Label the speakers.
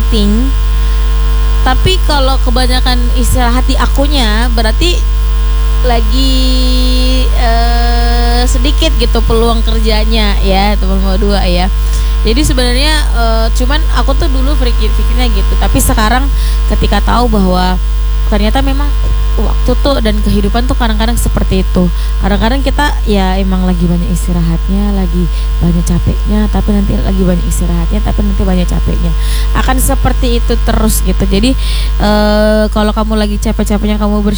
Speaker 1: penting. Tapi kalau kebanyakan istirahat di akunya berarti lagi sedikit gitu peluang kerjanya ya teman mau dua ya. Jadi sebenarnya cuman aku tuh dulu pikirnya gitu. Tapi sekarang ketika tahu bahwa ternyata memang waktu tuh dan kehidupan tuh kadang-kadang seperti itu. Kadang-kadang kita ya emang lagi banyak istirahatnya, lagi banyak capeknya, tapi nanti lagi banyak istirahatnya, tapi nanti banyak capeknya. Akan seperti itu terus gitu. Jadi kalau kamu lagi capek-capeknya kamu